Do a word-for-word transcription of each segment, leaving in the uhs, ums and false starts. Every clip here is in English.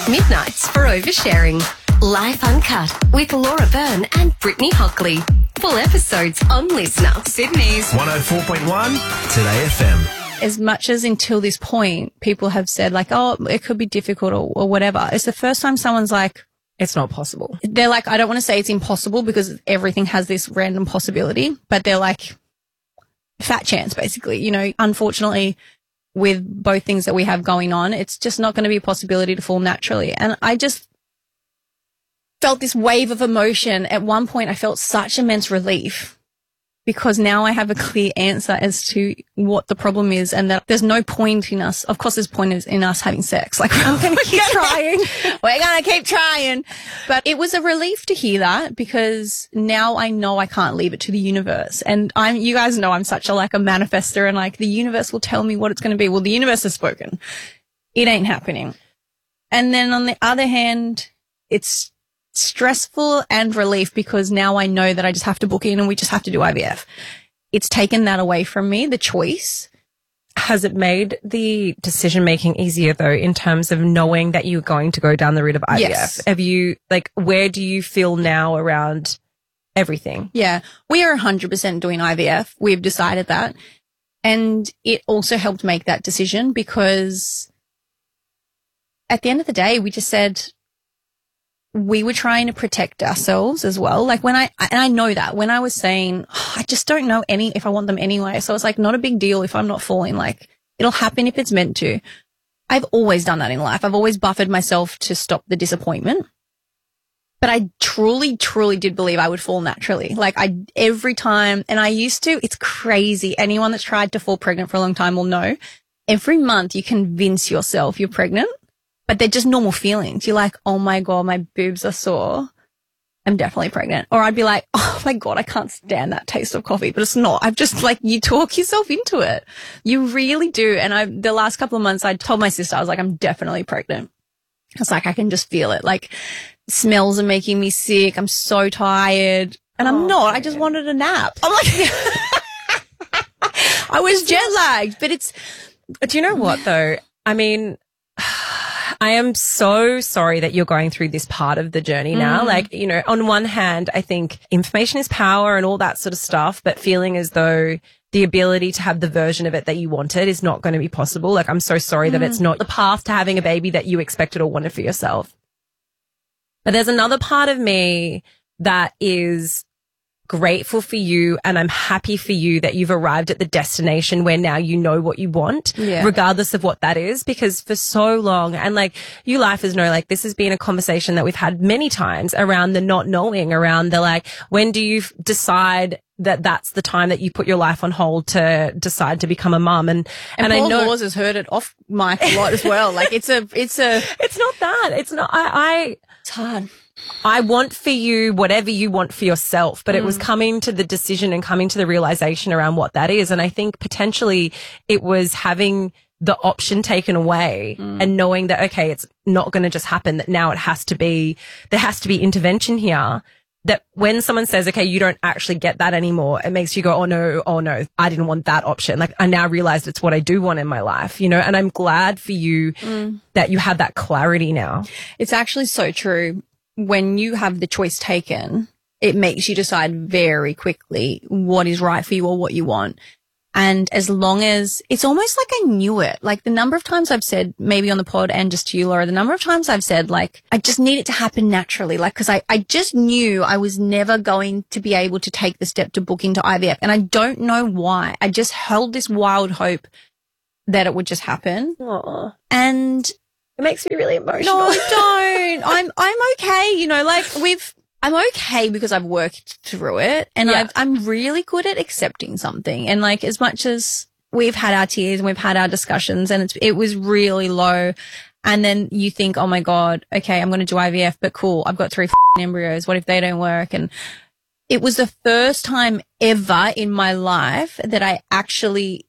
Midnights for Oversharing. Life Uncut with Laura Byrne and Brittany Hockley. Full episodes on Listener. Sydney's one oh four point one Today F M. As much as until this point, people have said like, oh, it could be difficult or, or whatever. It's the first time someone's like, it's not possible. They're like, I don't want to say it's impossible because everything has this random possibility, but they're like, fat chance, basically. You know, unfortunately, with both things that we have going on, it's just not going to be a possibility to fall naturally. And I just felt this wave of emotion. At one point, I felt such immense relief because now I have a clear answer as to what the problem is and that there's no point in us. Of course, there's point in us having sex. Like, I'm going to keep trying. We're going to keep trying. But it was a relief to hear that because now I know I can't leave it to the universe. And I'm, you guys know I'm such a, like a manifester and like the universe will tell me what it's going to be. Well, the universe has spoken. It ain't happening. And then on the other hand, it's stressful and relief because now I know that I just have to book in and we just have to do I V F. It's taken that away from me, the choice. Has it made the decision making easier though, in terms of knowing that you're going to go down the route of I V F? Yes. Have you, like, where do you feel now around everything? Yeah, we are one hundred percent doing I V F. We've decided that. And it also helped make that decision because at the end of the day, we just said, we were trying to protect ourselves as well. Like when I, and I know that when I was saying, oh, I just don't know any, if I want them anyway. So it's like not a big deal if I'm not falling, like it'll happen if it's meant to. I've always done that in life. I've always buffered myself to stop the disappointment. But I truly, truly did believe I would fall naturally. Like I, every time, and I used to, it's crazy. Anyone that's tried to fall pregnant for a long time will know. Every month you convince yourself you're pregnant. But they're just normal feelings. You're like, oh my God, my boobs are sore. I'm definitely pregnant. Or I'd be like, oh my God, I can't stand that taste of coffee. But it's not. I've just like, you talk yourself into it. You really do. And I, the last couple of months, I told my sister, I was like, I'm definitely pregnant. It's like, I can just feel it. Like smells are making me sick. I'm so tired. And I'm oh, not. I just wanted a nap. I'm like, I was jet lagged, but it's. Do you know what though? I mean, I am so sorry that you're going through this part of the journey now. Mm. Like, you know, on one hand, I think information is power and all that sort of stuff, but feeling as though the ability to have the version of it that you wanted is not going to be possible. Like, I'm so sorry mm. that it's not the path to having a baby that you expected or wanted for yourself. But there's another part of me that is grateful for you and I'm happy for you that you've arrived at the destination where now you know what you want, yeah. regardless of what that is, because for so long, and like you lifers know, like this has been a conversation that we've had many times around the not knowing, around the like, when do you f- decide that that's the time that you put your life on hold to decide to become a mum? And, and, and Paul I know Laws has heard it off mic a lot as well. Like it's a, it's a, it's not that. It's not, I, I, it's hard. I want for you whatever you want for yourself, but mm. it was coming to the decision and coming to the realization around what that is. And I think potentially it was having the option taken away mm. and knowing that, okay, it's not going to just happen, that now it has to be, there has to be intervention here. That when someone says, okay, you don't actually get that anymore, it makes you go, oh no, oh no, I didn't want that option. Like I now realized it's what I do want in my life, you know, and I'm glad for you mm. that you have that clarity now. It's actually so true. When you have the choice taken, it makes you decide very quickly what is right for you or what you want. And as long as it's almost like I knew it, like the number of times I've said, maybe on the pod and just to you, Laura, the number of times I've said, like, I just need it to happen naturally. Like, cause I, I just knew I was never going to be able to take the step to book into I V F. And I don't know why. I just held this wild hope that it would just happen. Aww. And it makes me really emotional. No, don't. I'm, I'm okay. You know, like we've, I'm okay because I've worked through it and yeah. I've, I'm really good at accepting something. And like as much as we've had our tears and we've had our discussions and it's, it was really low. And then you think, oh my God, okay, I'm going to do I V F, but cool. I've got three f***ing embryos. What if they don't work? And it was the first time ever in my life that I actually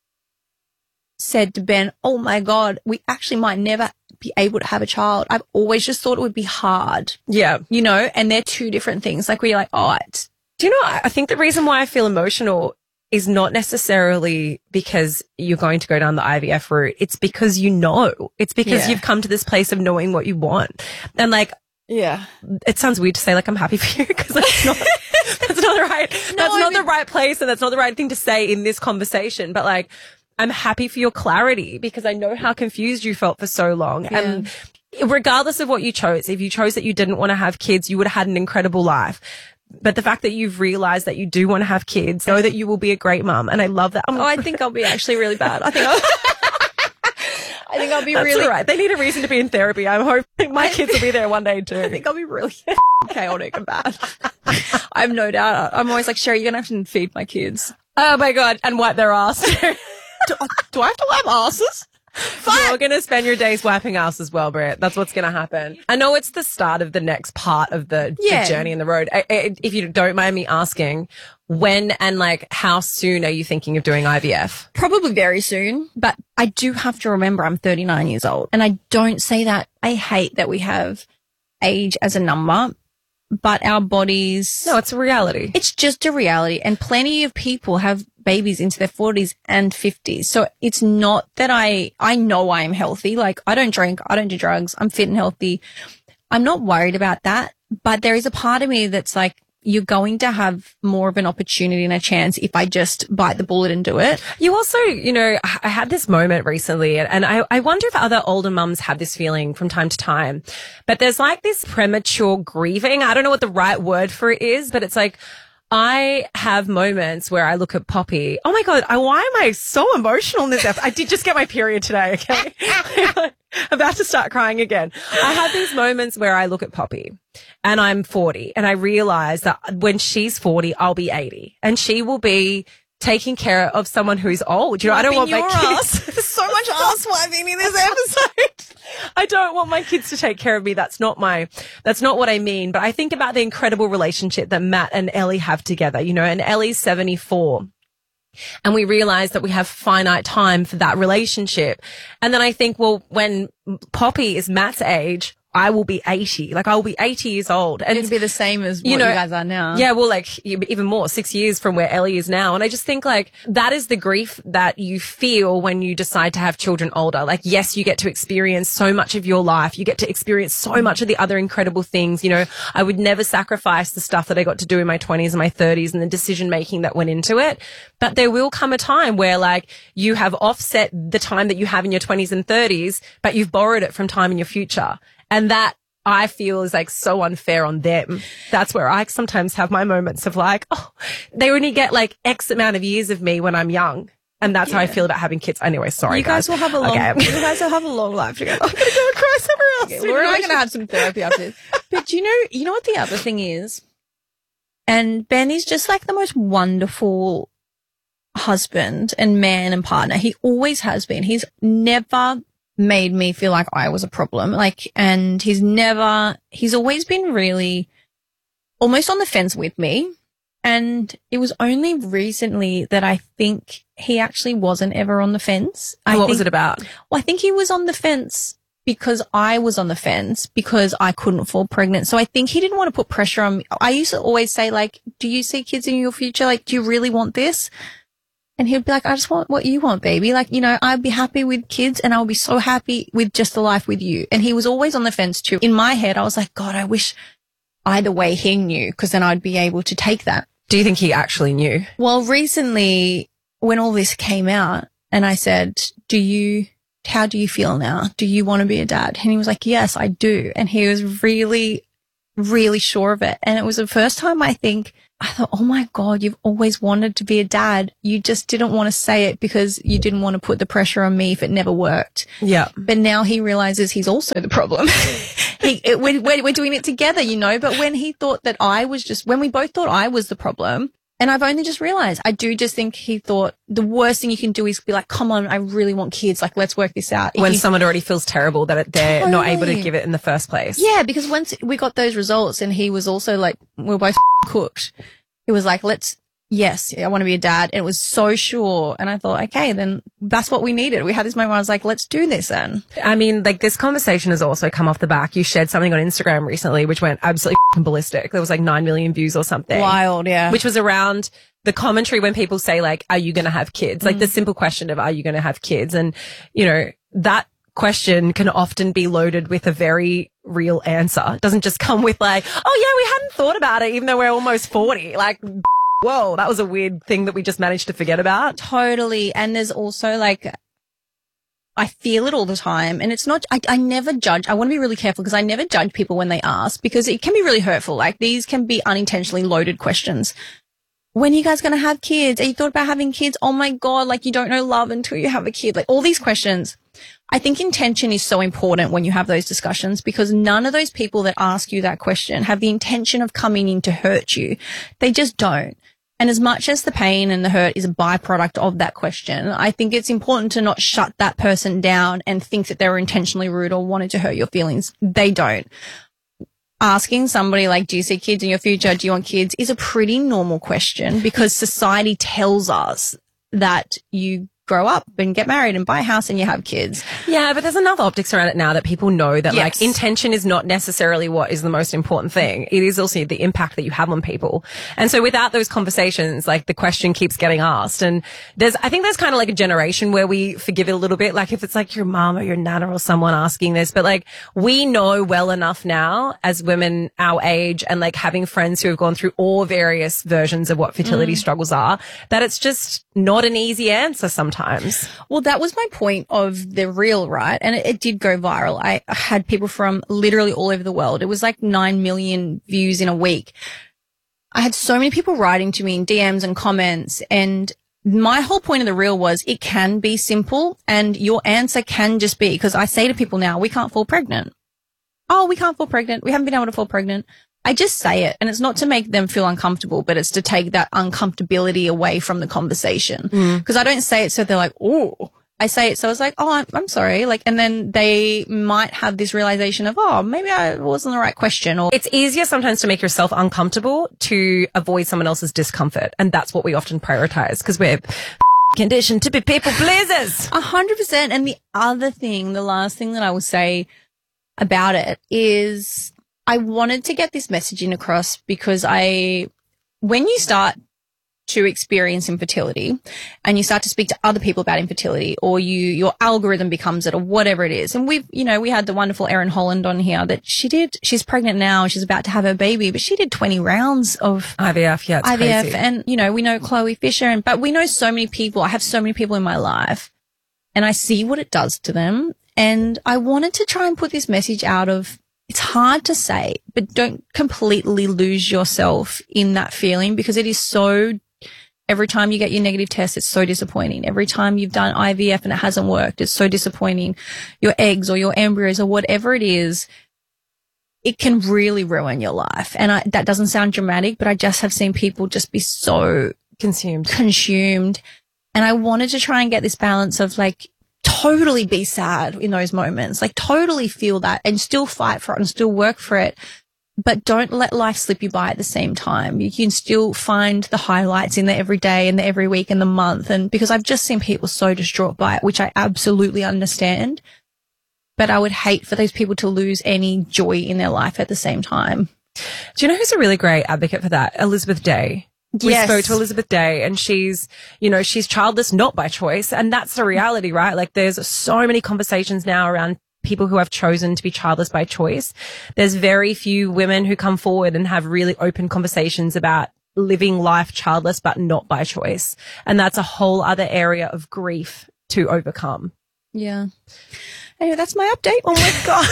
said to Ben, oh my God, we actually might never be able to have a child. I've always just thought it would be hard. Yeah. You know, and they're two different things. Like where you're like, oh, it's. Do you know, I think the reason why I feel emotional is not necessarily because you're going to go down the I V F route. It's because you know. It's because Yeah. you've come to this place of knowing what you want. And like, Yeah. it sounds weird to say like I'm happy for you because that's not that's not the right that's I not mean- the right place and that's not the right thing to say in this conversation. But like, I'm happy for your clarity because I know how confused you felt for so long. Yeah. And regardless of what you chose, if you chose that you didn't want to have kids, you would have had an incredible life. But the fact that you've realized that you do want to have kids, know that you will be a great mum. And I love that. I'm, Oh, I think I'll be actually really bad. I think I'll, I think I'll be that's really all right. They need a reason to be in therapy. I'm hoping my kids will be there one day too. I think I'll be really chaotic and bad. I have no doubt. I'm always like, Sherry, you're going to have to feed my kids. Oh my God. And wipe their ass. Do, do I have to wipe asses? You're going to spend your days wiping ass as well, Brett. That's what's going to happen. I know it's the start of the next part of the, Yeah. the journey in the road. I, I, if you don't mind me asking, when and like how soon are you thinking of doing I V F? Probably very soon. But I do have to remember I'm thirty-nine years old. And I don't say that. I hate that we have age as a number, but our bodies. No, it's a reality. It's just a reality. And plenty of people have babies into their forties and fifties. So it's not that I, I know I am healthy. Like I don't drink, I don't do drugs. I'm fit and healthy. I'm not worried about that. But there is a part of me that's like, you're going to have more of an opportunity and a chance if I just bite the bullet and do it. You also, you know, I had this moment recently and I, I wonder if other older mums have this feeling from time to time, but there's like this premature grieving. I don't know what the right word for it is, but it's like, I have moments where I look at Poppy. Oh my God, I, why am I so emotional in this episode? I did just get my period today, okay? I'm about to start crying again. I have these moments where I look at Poppy and I'm forty and I realize that when she's forty, I'll be eighty and she will be taking care of someone who's old. You know, I don't want my kids. There's so much ass wiping in this episode. I don't want my kids to take care of me. That's not my, that's not what I mean. But I think about the incredible relationship that Matt and Ellie have together, you know, and Ellie's seventy-four. And we realize that we have finite time for that relationship. And then I think, well, when Poppy is Matt's age, I will be eighty. Like I will be eighty years old. And It'd be the same as what you you, know, guys are now. Yeah, well, like even more, six years from where Ellie is now. And I just think like that is the grief that you feel when you decide to have children older. Like, yes, you get to experience so much of your life. You get to experience so much of the other incredible things. You know, I would never sacrifice the stuff that I got to do in my twenties and my thirties and the decision making that went into it. But there will come a time where like you have offset the time that you have in your twenties and thirties, but you've borrowed it from time in your future. And that I feel is like so unfair on them. That's where I sometimes have my moments of like, oh, they only get like X amount of years of me when I'm young. And that's how I feel about having kids. Anyway, sorry, You guys will have a long, Okay. you guys will have a long life together. I'm going to go cry somewhere else. Okay, we're going to have some therapy after this. But you know, you know what the other thing is? And Ben is just like the most wonderful husband and man and partner. He always has been. He's never made me feel like I was a problem. Like, and he's never, he's always been really almost on the fence with me. And it was only recently that I think he actually wasn't ever on the fence. I What think, was it about? Well, I think he was on the fence because I was on the fence because I couldn't fall pregnant. So I think he didn't want to put pressure on me. I used to always say like, do you see kids in your future? Like, do you really want this? And he'd be like, I just want what you want, baby. Like, you know, I'd be happy with kids and I'll be so happy with just the life with you. And he was always on the fence too. In my head, I was like, God, I wish either way he knew because then I'd be able to take that. Do you think he actually knew? Well, recently when all this came out and I said, do you, how do you feel now? Do you want to be a dad? And he was like, yes, I do. And he was really, really sure of it. And it was the first time I think I thought, oh my God, you've always wanted to be a dad. You just didn't want to say it because you didn't want to put the pressure on me if it never worked. Yeah. But now he realizes he's also the problem. he, it, we're, we're, we're doing it together, you know, but when he thought that I was just, when we both thought I was the problem, and I've only just realized, I do just think he thought the worst thing you can do is be like, come on, I really want kids. Like, let's work this out. If When you- someone already feels terrible that it, they're not able to Totally. give it in the first place. Yeah, because once we got those results and he was also like, we we're both cooked. It was like, let's, yes, I want to be a dad. And it was so sure. And I thought, okay, then that's what we needed. We had this moment where I was like, let's do this then. I mean, like this conversation has also come off the back. You shared something on Instagram recently, which went absolutely f***ing ballistic. There was like nine million views or something. Wild, yeah. Which was around the commentary when people say like, are you going to have kids? Like Mm. the simple question of, are you going to have kids? And, you know, that question can often be loaded with a very real answer. It doesn't just come with like, oh yeah, we hadn't thought about it even though we're almost forty. Like, whoa, that was a weird thing that we just managed to forget about. Totally. And there's also like, I feel it all the time. And it's not, I, I never judge. I want to be really careful because I never judge people when they ask because it can be really hurtful. Like these can be unintentionally loaded questions. When are you guys going to have kids? Are you thought about having kids? Oh my God, like you don't know love until you have a kid. Like all these questions. I think intention is so important when you have those discussions because none of those people that ask you that question have the intention of coming in to hurt you. They just don't. And as much as the pain and the hurt is a byproduct of that question, I think it's important to not shut that person down and think that they were intentionally rude or wanted to hurt your feelings. They don't. Asking somebody like, do you see kids in your future? Do you want kids? Is a pretty normal question because society tells us that you grow up and get married and buy a house and you have kids. Yeah, but there's enough optics around it now that people know that Yes. like intention is not necessarily what is the most important thing. It is also the impact that you have on people. And so without those conversations, like the question keeps getting asked. And there's, I think there's kind of like a generation where we forgive it a little bit. Like if it's like your mom or your nana or someone asking this, but like we know well enough now as women our age and like having friends who have gone through all various versions of what fertility mm. struggles are, that it's just not an easy answer sometimes. Well, that was my point of the reel, right? And it, it did go viral. I had people from literally all over the world. It was like nine million views in a week. I had so many people writing to me in D Ms and comments. And my whole point of the reel was it can be simple and your answer can just be, because I say to people now, we can't fall pregnant. Oh, we can't fall pregnant. We haven't been able to fall pregnant. I just say it, and it's not to make them feel uncomfortable, but it's to take that uncomfortability away from the conversation. Because mm. I don't say it so they're like, oh, I say it so it's like, oh, I'm, I'm sorry. Like, and then they might have this realization of, oh, maybe I wasn't the right question. Or it's easier sometimes to make yourself uncomfortable to avoid someone else's discomfort. And that's what we often prioritize because we're conditioned to be people pleasers. A hundred percent. And the other thing, the last thing that I will say about it is I wanted to get this messaging across because I, when you start to experience infertility and you start to speak to other people about infertility or you, your algorithm becomes it or whatever it is. And we've, you know, we had the wonderful Erin Holland on here that she did, she's pregnant now. She's about to have her baby, but she did twenty rounds of I V F. Yeah. It's I V F. crazy. And, you know, we know Chloe Fisher and, but we know so many people. I have so many people in my life and I see what it does to them. And I wanted to try and put this message out of, it's hard to say, but don't completely lose yourself in that feeling because it is so, every time you get your negative test, it's so disappointing. Every time you've done I V F and it hasn't worked, it's so disappointing. Your eggs or your embryos or whatever it is, it can really ruin your life. And I, that doesn't sound dramatic, but I just have seen people just be so consumed, consumed. And I wanted to try and get this balance of like, totally be sad in those moments, like totally feel that and still fight for it and still work for it. But don't let life slip you by at the same time. You can still find the highlights in the every day and the every week and the month. And because I've just seen people so distraught by it, which I absolutely understand. But I would hate for those people to lose any joy in their life at the same time. Do you know who's a really great advocate for that? Elizabeth Day. We Yes. spoke to Elizabeth Day and she's, you know, she's childless not by choice. And that's the reality, right? Like there's so many conversations now around people who have chosen to be childless by choice. There's very few women who come forward and have really open conversations about living life childless, but not by choice. And that's a whole other area of grief to overcome. Yeah. Anyway, that's my update. Oh my God.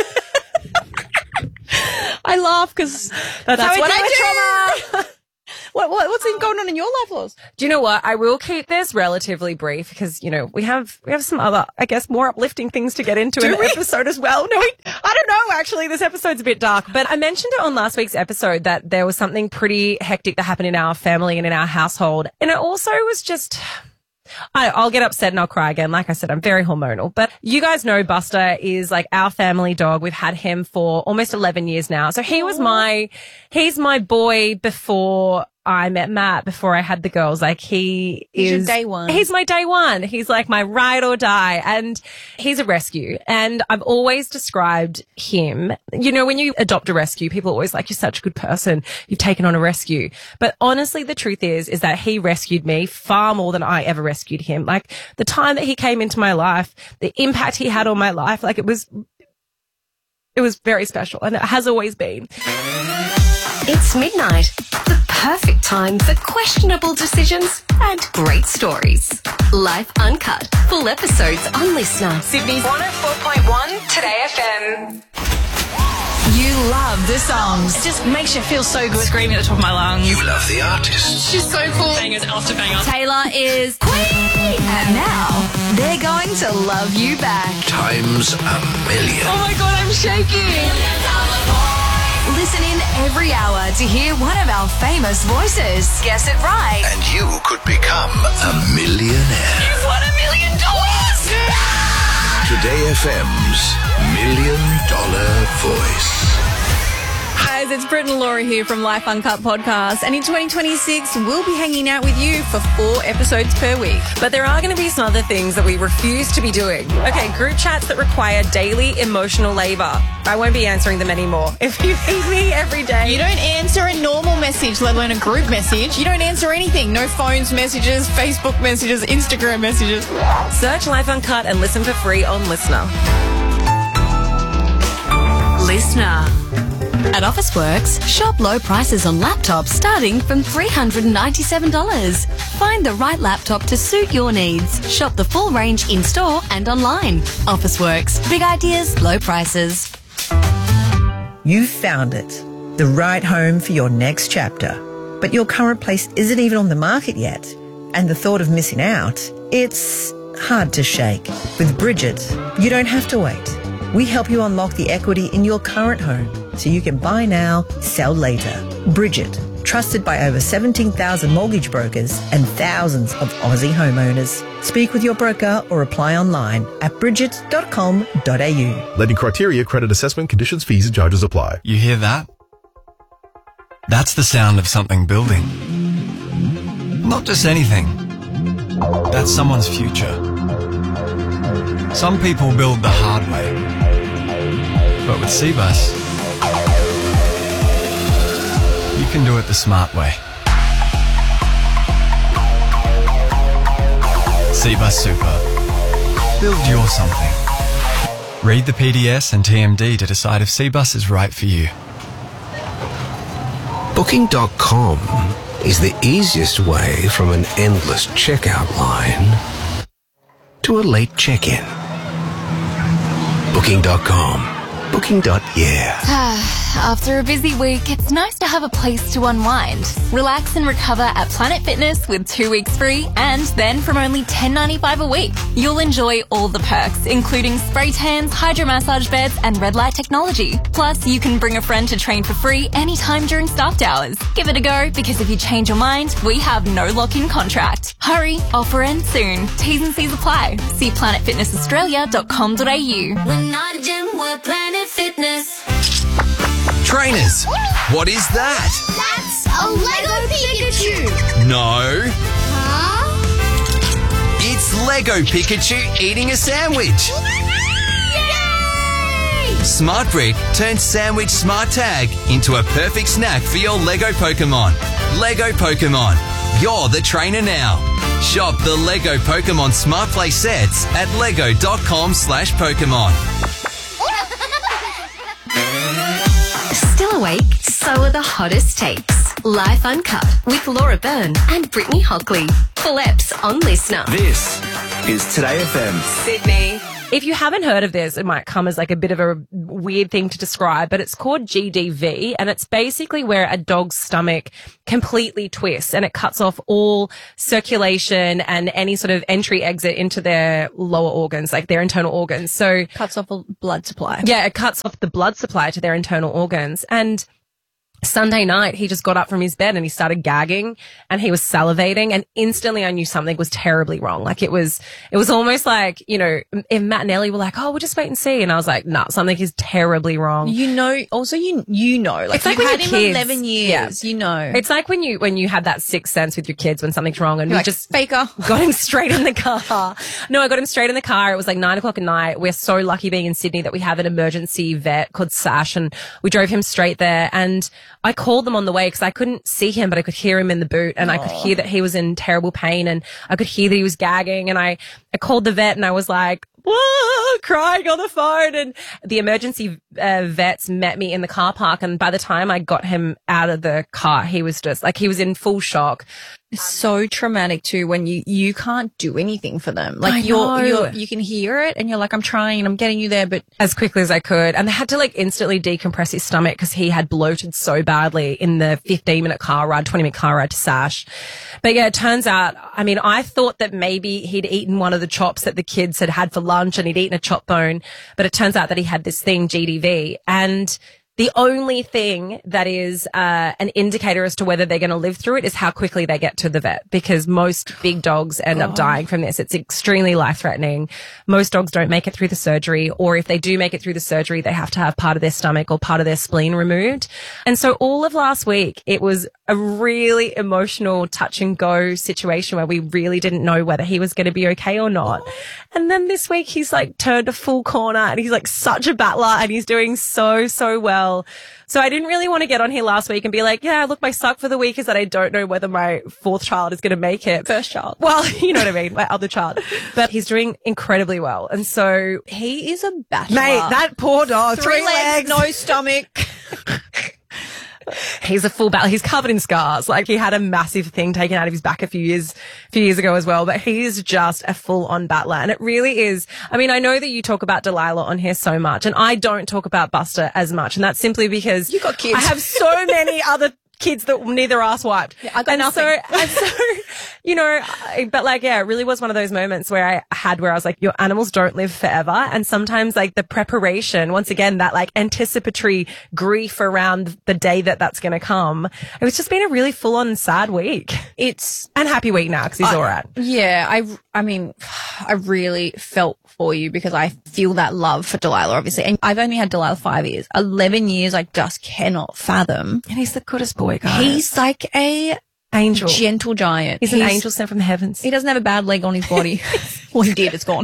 I laugh because that's, That's what how we I do do. it. What, what, what's been going on in your life, Laws? Do you know what? I will keep this relatively brief because, you know, we have, we have some other, I guess, more uplifting things to get into in the episode as well. No, we, I don't know, actually. This episode's a bit dark, but I mentioned it on last week's episode that there was something pretty hectic that happened in our family and in our household. And it also was just, I, I'll get upset and I'll cry again. Like I said, I'm very hormonal, but you guys know Buster is like our family dog. We've had him for almost eleven years now. So he was my, he's my boy before I met Matt before I had the girls. Like he He's is your day one. He's my day one. He's like my ride or die. And he's a rescue. And I've always described him, you know, when you adopt a rescue, people are always like, you're such a good person. You've taken on a rescue. But honestly, the truth is, is that he rescued me far more than I ever rescued him. Like the time that he came into my life, the impact he had on my life, like it was, it was very special, and it has always been. It's midnight. The perfect time for questionable decisions and great stories. Life Uncut. Full episodes on Listener. Sydney's one oh four point one Today F M. You love the songs. It just makes you feel so good. Screaming at the top of my lungs. You love the artists. She's so cool. Bangers after bangers. Taylor is queen. And now they're going to love you back. Times a million. Oh my God, I'm shaking. Listen in every hour to hear one of our famous voices. Guess it right. And you could become a millionaire. You've won a million dollars. Today F M's Million Dollar Voice. Guys, it's Britt and Laura here from Life Uncut Podcast, and in twenty twenty-six, we'll be hanging out with you for four episodes per week. But there are going to be some other things that we refuse to be doing. Okay, group chats that require daily emotional labor. I won't be answering them anymore. If you need me every day. You don't answer a normal message, let alone a group message. You don't answer anything. No phones messages, Facebook messages, Instagram messages. Search Life Uncut and listen for free on Listener. Listener. At Officeworks, shop low prices on laptops starting from three hundred ninety-seven dollars. Find the right laptop to suit your needs. Shop the full range in-store and online. Officeworks. Big ideas, low prices. You've found it. The right home for your next chapter. But your current place isn't even on the market yet. And the thought of missing out, it's hard to shake. With Bridget, you don't have to wait. We help you unlock the equity in your current home so you can buy now, sell later. Bridget, trusted by over seventeen thousand mortgage brokers and thousands of Aussie homeowners. Speak with your broker or apply online at bridget dot com dot a u. Lending criteria, credit assessment, conditions, fees and charges apply. You hear that? That's the sound of something building. Not just anything. That's someone's future. Some people build the hard way. But with Cbus, you can do it the smart way. Cbus Super. Build your something. Read the P D S and T M D to decide if Cbus is right for you. Booking dot com is the easiest way from an endless checkout line to a late check-in. Booking dot com. Booking. Yeah. After a busy week, it's nice to have a place to unwind. Relax and recover at Planet Fitness with two weeks free, and then from only ten dollars ninety-five a week, you'll enjoy all the perks, including spray tans, hydro massage beds, and red light technology. Plus, you can bring a friend to train for free anytime during staffed hours. Give it a go, because if you change your mind, we have no lock-in contract. Hurry, offer ends soon. T's and C's apply. See planet fitness australia dot com dot a u. We're not a gym, we're Planet Fitness. Trainers, what is that? That's a Lego Pikachu. No. Huh? It's Lego Pikachu eating a sandwich. Yay! Smart Brick turns Sandwich Smart Tag into a perfect snack for your Lego Pokemon. Lego Pokemon, you're the trainer now. Shop the Lego Pokemon Smart Play sets at lego dot com slash Pokemon. Still awake? So are the hottest takes. Life Uncut with Laura Byrne and Brittany Hockley. Full eps on Listener. This is Today F M. Sydney. If you haven't heard of this, it might come as like a bit of a weird thing to describe, but it's called G D V, and it's basically where a dog's stomach completely twists and it cuts off all circulation and any sort of entry exit into their lower organs, like their internal organs. So Cuts off a blood supply. yeah, it cuts off the blood supply to their internal organs. And Sunday night, he just got up from his bed and he started gagging and he was salivating, and instantly I knew something was terribly wrong. Like it was, it was almost like, you know, if Matt and Ellie were like, oh, we'll just wait and see. And I was like, no, nah, something is terribly wrong. You know, also you, you know, like, it's like you've when had your him kids, eleven years, yeah. you know. It's like when you, when you have that sixth sense with your kids when something's wrong, and You're we like, just faker. got him straight in the car. No, I got him straight in the car. It was like nine o'clock at night. We're so lucky being in Sydney that we have an emergency vet called Sash, and we drove him straight there. And I called them on the way because I couldn't see him, but I could hear him in the boot, and Aww. I could hear that he was in terrible pain, and I could hear that he was gagging. And I, I called the vet and I was like, whoa, crying on the phone. And the emergency uh, vets met me in the car park. And by the time I got him out of the car, he was just like, he was in full shock. It's so traumatic too when you, you can't do anything for them. Like I you're, know. you're, you can hear it and you're like, I'm trying and I'm getting you there, but as quickly as I could. And they had to like instantly decompress his stomach because he had bloated so badly in the fifteen minute car ride, twenty minute car ride to Sash. But yeah, it turns out, I mean, I thought that maybe he'd eaten one of the chops that the kids had had for lunch and he'd eaten a chop bone, but it turns out that he had this thing, G D V. And the only thing that is uh, an indicator as to whether they're going to live through it is how quickly they get to the vet, because most big dogs end up dying from this. It's extremely life-threatening. Most dogs don't make it through the surgery, or if they do make it through the surgery, they have to have part of their stomach or part of their spleen removed. And so all of last week, it was a really emotional touch and go situation where we really didn't know whether he was going to be okay or not. And then this week, he's like turned a full corner and he's like such a battler and he's doing so, so well. So I didn't really want to get on here last week and be like, yeah, look, my suck for the week is that I don't know whether my fourth child is going to make it. First child. Well, you know what I mean, my other child. But he's doing incredibly well. And so he is a battler. Mate, that poor dog. Three, Three legs, legs, no stomach. He's a full battle. He's covered in scars. Like he had a massive thing taken out of his back a few years, few years ago as well. But he's just a full on battler. And it really is. I mean, I know that you talk about Delilah on here so much and I don't talk about Buster as much. And that's simply because you got kids. I have so many other kids that neither ass wiped. Yeah, I got and nothing. So, and so, you know, I, but like, yeah, it really was one of those moments where I had where I was like, your animals don't live forever. And sometimes like the preparation, once again, that like anticipatory grief around the day that that's going to come. It's just been a really full on sad week. It's and happy week now because he's I, all right. Yeah. I, I mean, I really felt for you because I feel that love for Delilah, obviously. And I've only had Delilah five years, eleven years. I just cannot fathom. And he's the goodest boy, guys. He's like a angel, gentle giant. He's, he's an angel sent from the heavens. He doesn't have a bad leg on his body. Well, he did. It's gone.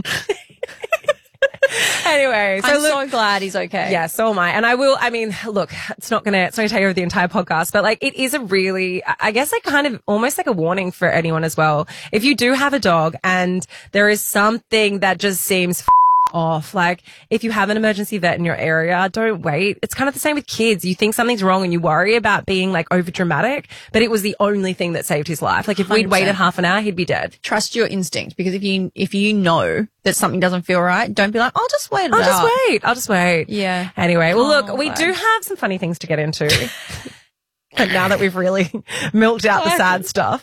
Anyway, so I'm look, so glad he's okay. Yeah, so am I. And I will, I mean, look, it's not gonna, it's not gonna take over the entire podcast, but like, it is a really, I guess like kind of almost like a warning for anyone as well. If you do have a dog and there is something that just seems f- off, like if you have an emergency vet in your area, don't wait. It's kind of the same with kids. You think something's wrong and you worry about being like over dramatic, but it was the only thing that saved his life. Like if we'd waited half an hour, he'd be dead. Trust your instinct, because if you, if you know that something doesn't feel right, don't be like, I'll just wait it I'll out. just wait. I'll just wait. Yeah. Anyway, well, look, Oh, we fine. do have some funny things to get into. And now that we've really milked out the sad stuff.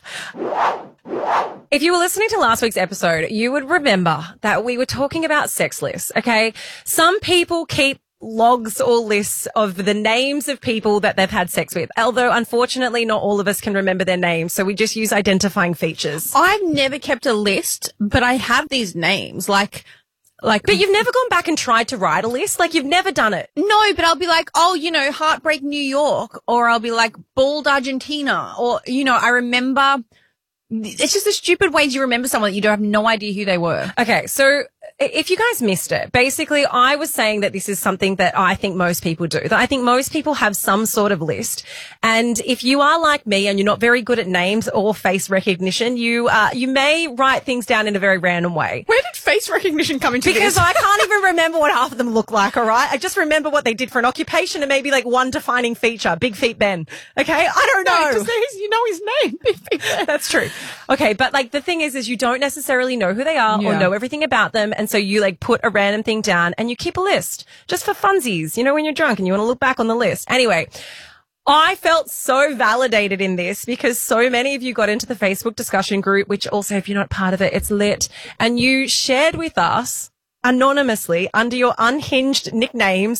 If you were listening to last week's episode, you would remember that we were talking about sex lists, okay? Some people keep logs or lists of the names of people that they've had sex with, although unfortunately not all of us can remember their names, so we just use identifying features. I've never kept a list, but I have these names, like... Like, but you've never gone back and tried to write a list? Like, you've never done it? No, but I'll be like, oh, you know, Heartbreak New York, or I'll be like, Bald Argentina, or, you know, I remember... It's just the stupid ways you remember someone that you don't have no idea who they were. Okay, so if you guys missed it, basically I was saying that this is something that I think most people do. That I think most people have some sort of list. And if you are like me and you're not very good at names or face recognition, you uh, you may write things down in a very random way. Where did face recognition come into Because this? I can't even remember what half of them look like, all right? I just remember what they did for an occupation and maybe like one defining feature. Big Feet Ben. Okay? I don't know. No, just, you know his name. Big Feet Ben. That's true. Okay, but like the thing is, is you don't necessarily know who they are Yeah. or know everything about them. And so you like put a random thing down and you keep a list just for funsies, you know, when you're drunk and you want to look back on the list. Anyway, I felt so validated in this because so many of you got into the Facebook discussion group, which also, if you're not part of it, it's lit. And you shared with us anonymously under your unhinged nicknames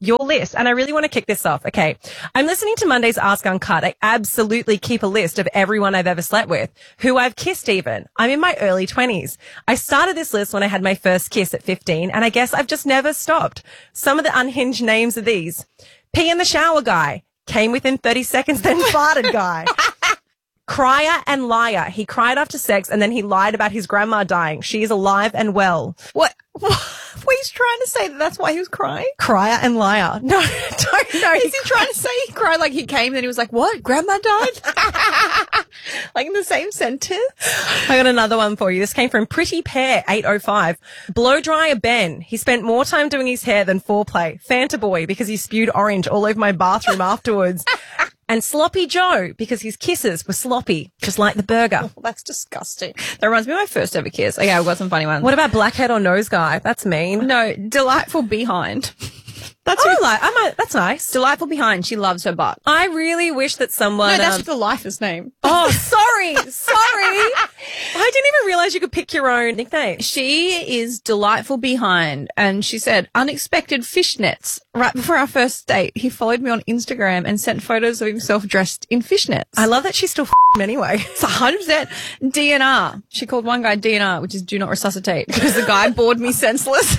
your list. And I really want to kick this off. Okay. I'm listening to Monday's Ask Uncut. I absolutely keep a list of everyone I've ever slept with, who I've kissed even. I'm in my early twenties. I started this list when I had my first kiss at fifteen, and I guess I've just never stopped. Some of the unhinged names are these. Pee in the shower guy. Came within thirty seconds, then farted guy. Crier and liar. He cried after sex and then he lied about his grandma dying. She is alive and well. What? He's trying to say that that's why he was crying? Crier and liar. No, don't know. Is he trying to say he cried like he came and he was like, what? Grandma died? Like in the same sentence? I got another one for you. This came from Pretty Pear eight oh five. Blow dryer Ben. He spent more time doing his hair than foreplay. Fanta boy because he spewed orange all over my bathroom afterwards. And Sloppy Joe, because his kisses were sloppy, just like the burger. Oh, that's disgusting. That reminds me of my first ever kiss. Okay, I've got some funny ones. What about blackhead or nose guy? That's mean. No, delightful behind. That's oh, like, I might, that's nice. Delightful behind. She loves her butt. I really wish that someone. No, that's um, the lifer's name. Oh, sorry, sorry. I didn't even realize you could pick your own nickname. She is delightful behind, and she said unexpected fishnets. Right before our first date, he followed me on Instagram and sent photos of himself dressed in fishnets. I love that she's still f- him anyway. It's one hundred percent D N R. She called one guy D N R, which is do not resuscitate, because the guy bored me senseless.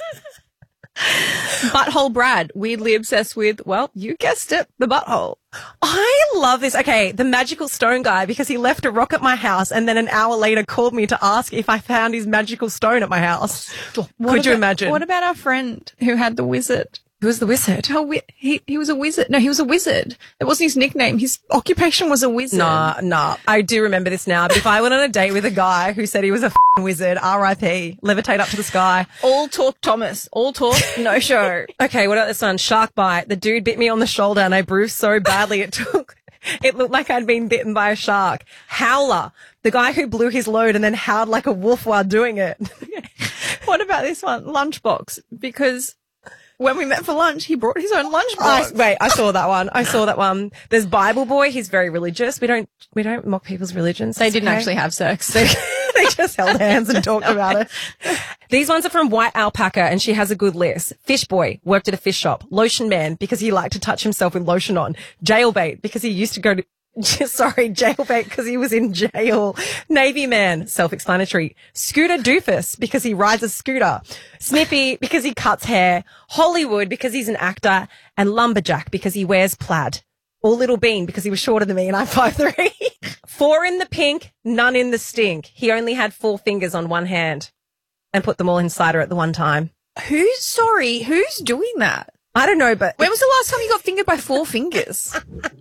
Butthole Brad, weirdly obsessed with, well, you guessed it, the butthole. I love this. Okay, the magical stone guy, because he left a rock at my house and then an hour later called me to ask if I found his magical stone at my house. What Could about, you imagine? What about our friend who had the wizard? Who was the wizard? Oh, wi- he he was a wizard. No, he was a wizard. It wasn't his nickname. His occupation was a wizard. Nah, nah. I do remember this now. But if I went on a date with a guy who said he was a f***ing wizard, R I P, levitate up to the sky. All talk Thomas. All talk, no show. Okay, what about this one? Shark bite. The dude bit me on the shoulder and I bruised so badly it took... It looked like I'd been bitten by a shark. Howler. The guy who blew his load and then howled like a wolf while doing it. What about this one? Lunchbox. Because... when we met for lunch, he brought his own lunchbox. I, wait, I saw that one. I saw that one. There's Bible Boy. He's very religious. We don't, we don't mock people's religions. They didn't okay. actually have sex. They, they just held hands and talked about it. These ones are from White Alpaca and she has a good list. Fish Boy, worked at a fish shop. Lotion Man, because he liked to touch himself with lotion on. Jailbait, because he used to go to Sorry, jailbait because he was in jail. Navy man, self-explanatory. Scooter doofus because he rides a scooter. Snippy because he cuts hair. Hollywood because he's an actor. And lumberjack because he wears plaid. Or Little Bean because he was shorter than me and I'm five three. Four in the pink, none in the stink. He only had four fingers on one hand and put them all inside her at the one time. Who's sorry? Who's doing that? I don't know, but... when was the last time you got fingered by four fingers?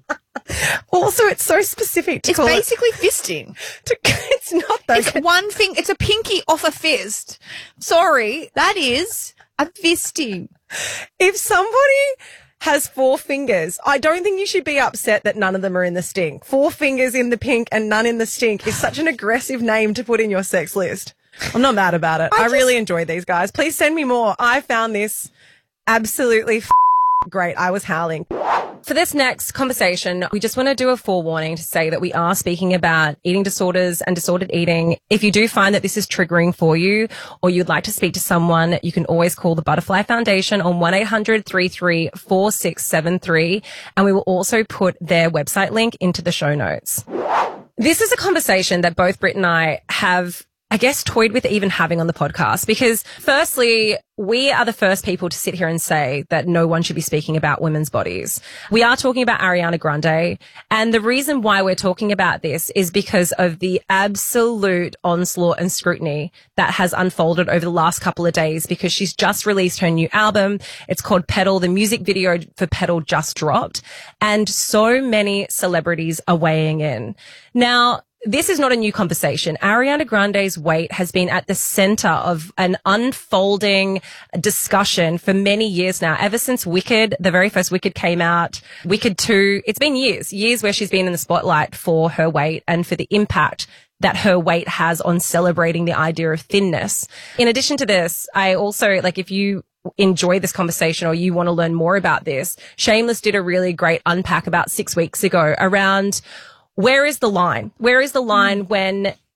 Also, it's so specific to It's call basically it, fisting. To, it's not those. It's one thing. It's a pinky off a fist. Sorry, that is a fisting. If somebody has four fingers, I don't think you should be upset that none of them are in the stink. Four fingers in the pink and none in the stink is such an aggressive name to put in your sex list. I'm not mad about it. I, I just, really enjoyed these guys. Please send me more. I found this absolutely f- great. I was howling. For this next conversation, we just want to do a forewarning to say that we are speaking about eating disorders and disordered eating. If you do find that this is triggering for you or you'd like to speak to someone, you can always call the Butterfly Foundation on one eight hundred three three four six seven three. And we will also put their website link into the show notes. This is a conversation that both Britt and I have, I guess, toyed with even having on the podcast because firstly, we are the first people to sit here and say that no one should be speaking about women's bodies. We are talking about Ariana Grande. And the reason why we're talking about this is because of the absolute onslaught and scrutiny that has unfolded over the last couple of days because she's just released her new album. It's called Petal. The music video for Petal just dropped. And so many celebrities are weighing in. Now, this is not a new conversation. Ariana Grande's weight has been at the center of an unfolding discussion for many years now. Ever since Wicked, the very first Wicked came out, Wicked two, it's been years, years where she's been in the spotlight for her weight and for the impact that her weight has on celebrating the idea of thinness. In addition to this, I also, like, if you enjoy this conversation or you want to learn more about this, Shameless did a really great unpack about six weeks ago around where is the line? Where is the line when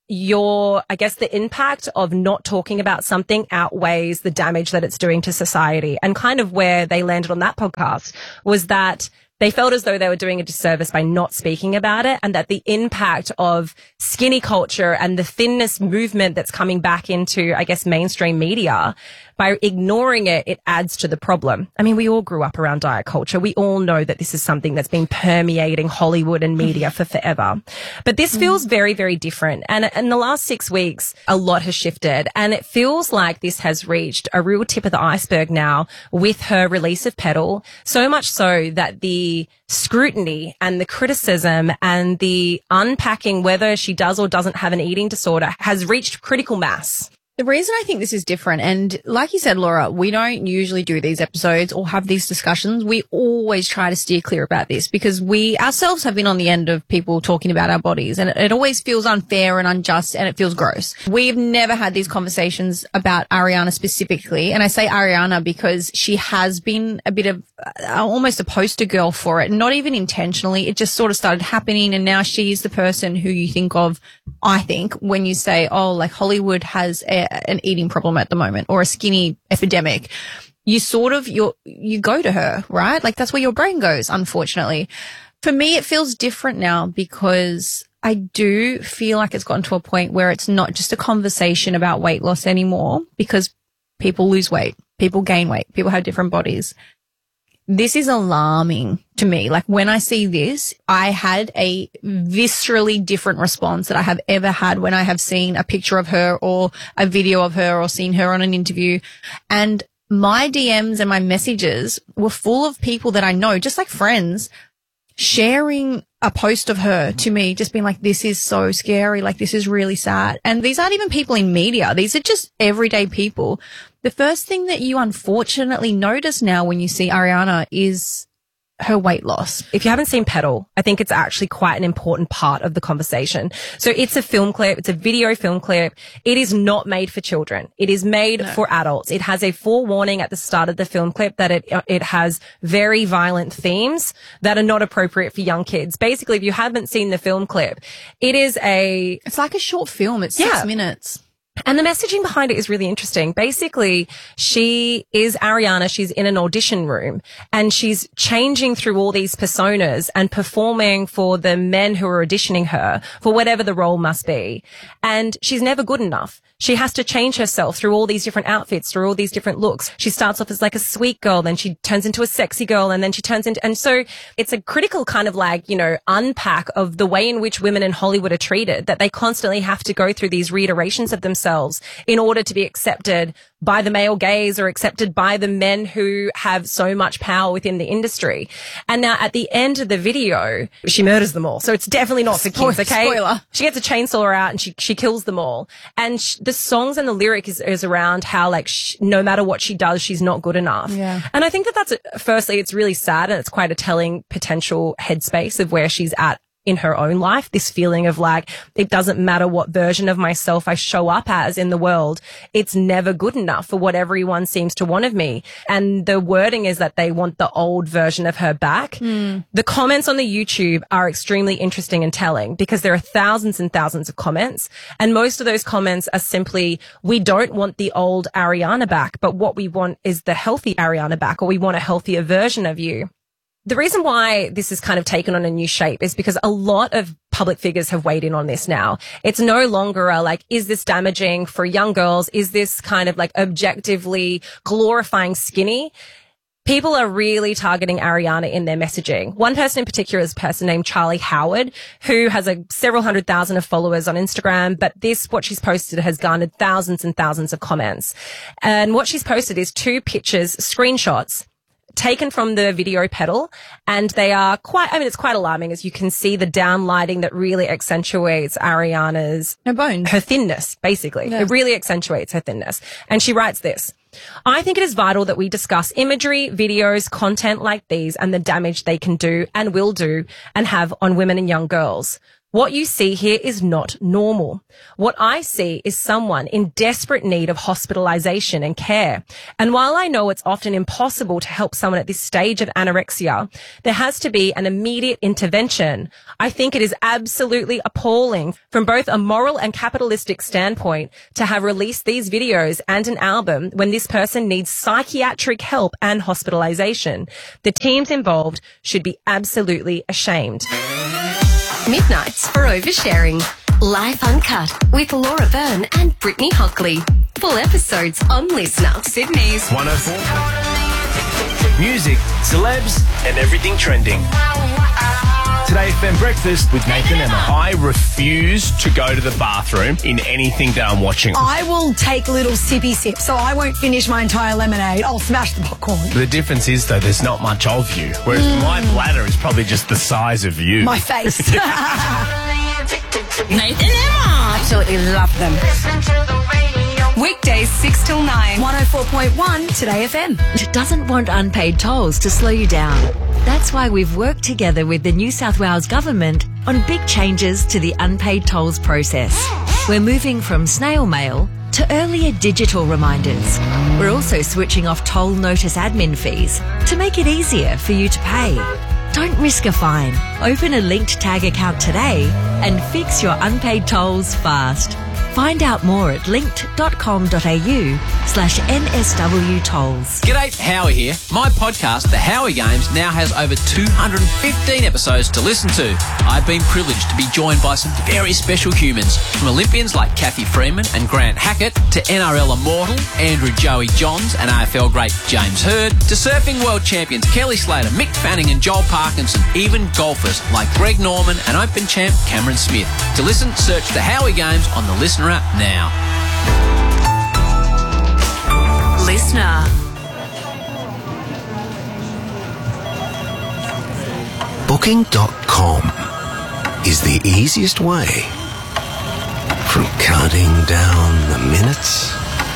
your, I guess the impact of not talking about something outweighs the damage that it's doing to society. And kind of where they landed on that podcast was that they felt as though they were doing a disservice by not speaking about it, and that the impact of skinny culture and the thinness movement that's coming back into, I guess, mainstream media, by ignoring it, it adds to the problem. I mean, we all grew up around diet culture. We all know that this is something that's been permeating Hollywood and media for forever. But this feels very, very different. And in the last six weeks, a lot has shifted. And it feels like this has reached a real tip of the iceberg now with her release of Petal. So much so that the scrutiny and the criticism and the unpacking whether she does or doesn't have an eating disorder has reached critical mass. The reason I think this is different, and like you said, Laura, we don't usually do these episodes or have these discussions. We always try to steer clear about this because we ourselves have been on the end of people talking about our bodies, and it, it always feels unfair and unjust, and it feels gross. We've never had these conversations about Ariana specifically, and I say Ariana because she has been a bit of uh, almost a poster girl for it, not even intentionally. It just sort of started happening, and now she's the person who you think of, I think, when you say, oh, like Hollywood has a an eating problem at the moment or a skinny epidemic. You sort of, you you go to her, right? Like that's where your brain goes, unfortunately. For me, it feels different now because I do feel like it's gotten to a point where it's not just a conversation about weight loss anymore because people lose weight, people gain weight, people have different bodies. This is alarming to me. Like when I see this, I had a viscerally different response that I have ever had when I have seen a picture of her or a video of her or seen her on an interview. And my D Ms and my messages were full of people that I know, just like friends, sharing a post of her to me, just being like, this is so scary. Like, this is really sad. And these aren't even people in media. These are just everyday people. The first thing that you unfortunately notice now when you see Ariana is her weight loss. If you haven't seen Petal, I think it's actually quite an important part of the conversation. So it's a film clip. It's a video film clip. It is not made for children. It is made no. for adults. It has a forewarning at the start of the film clip that it, it has very violent themes that are not appropriate for young kids. Basically, if you haven't seen the film clip, it is a... It's like a short film. It's six yeah. minutes. And the messaging behind it is really interesting. Basically, she is Ariana. She's in an audition room and she's changing through all these personas and performing for the men who are auditioning her for whatever the role must be. And she's never good enough. She has to change herself through all these different outfits, through all these different looks. She starts off as like a sweet girl, then she turns into a sexy girl, and then she turns into, and so it's a critical kind of like, you know, unpack of the way in which women in Hollywood are treated, that they constantly have to go through these reiterations of themselves in order to be accepted by the male gaze or accepted by the men who have so much power within the industry. And now at the end of the video, she murders them all. So it's definitely not for kids, okay? Spoiler. She gets a chainsaw out and she, she kills them all. And sh- the songs and the lyric is, is around how like sh- no matter what she does, she's not good enough. Yeah. And I think that that's, a, firstly, it's really sad and it's quite a telling potential headspace of where she's at in her own life, this feeling of like, it doesn't matter what version of myself I show up as in the world. It's never good enough for what everyone seems to want of me. And the wording is that they want the old version of her back. Mm. The comments on the YouTube are extremely interesting and telling because there are thousands and thousands of comments. And most of those comments are simply, we don't want the old Ariana back, but what we want is the healthy Ariana back, or we want a healthier version of you. The reason why this has kind of taken on a new shape is because a lot of public figures have weighed in on this now. It's no longer a like, is this damaging for young girls? Is this kind of like objectively glorifying skinny? People are really targeting Ariana in their messaging. One person in particular is a person named Charlie Howard, who has a several hundred thousand of followers on Instagram, but this, what she's posted, has garnered thousands and thousands of comments. And what she's posted is two pictures, screenshots, taken from the video Petal, and they are quite, I mean, it's quite alarming as you can see the down lighting that really accentuates Ariana's, her bones, her thinness, basically. Yeah. It really accentuates her thinness. And she writes this: I think it is vital that we discuss imagery, videos, content like these and the damage they can do and will do and have on women and young girls. What you see here is not normal. What I see is someone in desperate need of hospitalization and care. And while I know it's often impossible to help someone at this stage of anorexia, there has to be an immediate intervention. I think it is absolutely appalling from both a moral and capitalistic standpoint to have released these videos and an album when this person needs psychiatric help and hospitalization. The teams involved should be absolutely ashamed. Midnights for oversharing. Life Uncut with Laura Byrne and Brittany Hockley. Full episodes on Listener. Sydney's one oh four. Music, celebs, and everything trending. Today, F M Breakfast with Nathan Emma. I refuse to go to the bathroom in anything that I'm watching. I will take little sippy sips, so I won't finish my entire lemonade. I'll smash the popcorn. The difference is, though, there's not much of you, whereas mm. my bladder is probably just the size of you. My face. Nathan Emma. Absolutely love them. Weekdays six till nine. one oh four point one Today F M. It doesn't want unpaid tolls to slow you down. That's why we've worked together with the New South Wales Government on big changes to the unpaid tolls process. We're moving from snail mail to earlier digital reminders. We're also switching off toll notice admin fees to make it easier for you to pay. Don't risk a fine. Open a linked tag account today and fix your unpaid tolls fast. Find out more at linked.com.au slash NSW tolls. G'day, Howie here. My podcast, The Howie Games, now has over two hundred fifteen episodes to listen to. I've been privileged to be joined by some very special humans, from Olympians like Kathy Freeman and Grant Hackett, to N R L immortal Andrew Joey Johns and A F L great James Hird, to surfing world champions Kelly Slater, Mick Fanning and Joel Parkinson, even golfers like Greg Norman and Open champ Cameron Smith. To listen, search The Howie Games on the Listener app now. Listener. Booking dot com is the easiest way from counting down the minutes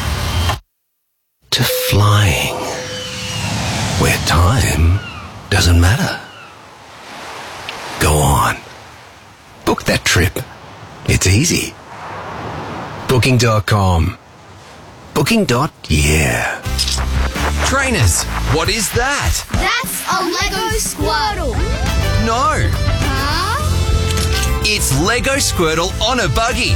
to flying where time doesn't matter. Go on. Book that trip. It's easy. Booking dot com. Booking. Yeah. Trainers, what is that? That's a Lego Squirtle. No. Huh? It's Lego Squirtle on a buggy.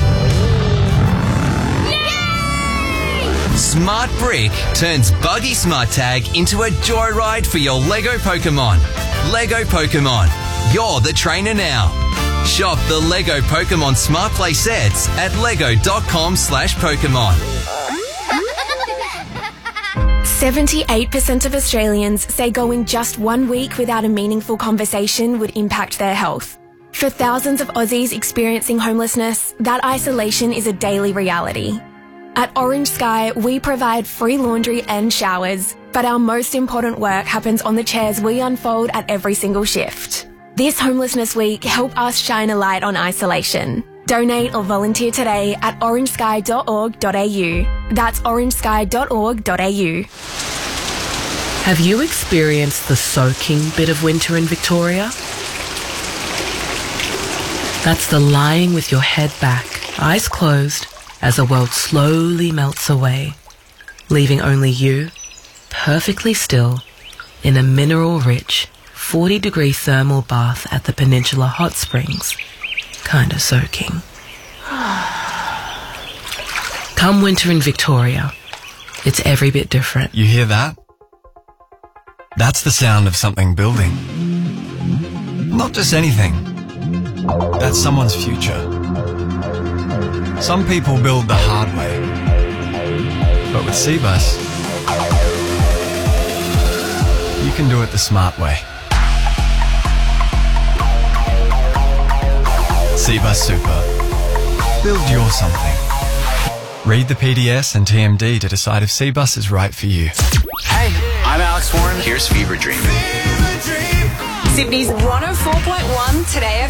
Yay! Smart Brick turns Buggy Smart Tag into a joyride for your Lego Pokemon. Lego Pokemon. You're the trainer now. Shop the Lego Pokemon Smart Play sets at lego.com slash Pokemon. seventy-eight percent of Australians say going just one week without a meaningful conversation would impact their health. For thousands of Aussies experiencing homelessness, that isolation is a daily reality. At Orange Sky, we provide free laundry and showers, but our most important work happens on the chairs we unfold at every single shift. This Homelessness Week, help us shine a light on isolation. Donate or volunteer today at orange sky dot org dot a u. That's orange sky dot org dot a u. Have you experienced the soaking bit of winter in Victoria? That's the lying with your head back, eyes closed, as the world slowly melts away, leaving only you, perfectly still, in a mineral-rich, forty degree thermal bath at the Peninsula Hot Springs, kinda soaking. Come winter in Victoria, it's every bit different. You hear that? That's the sound of something building. Not just anything. That's someone's future. Some people build the hard way. But with Cbus, you can do it the smart way. Cbus Super. Build your something. Read the P D S and T M D to decide if Cbus is right for you. Hey, I'm Alex Warren. Here's Fever Dream. Sydney's one oh four point one Today F M.